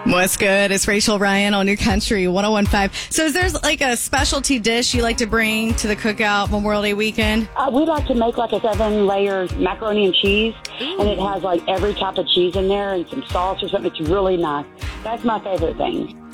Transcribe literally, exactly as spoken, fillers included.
What's good? It's Rachel Ryan on New Country one oh one point five. So is there like a specialty dish you like to bring to the cookout Memorial Day weekend? Uh, we like to make like a seven-layer macaroni and cheese, Ooh. and it has like every type of cheese in there and some sauce or something. It's really nice. That's my favorite thing.